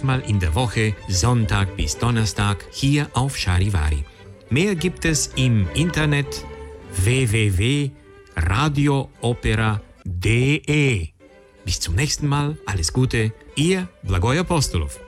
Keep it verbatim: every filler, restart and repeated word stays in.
sechsmal in der Woche, Sonntag bis Donnerstag, hier auf Charivari. Mehr gibt es im Internet w w w punkt radio opera punkt d e. Bis zum nächsten Mal, alles Gute, Ihr Blagoy Apostolov.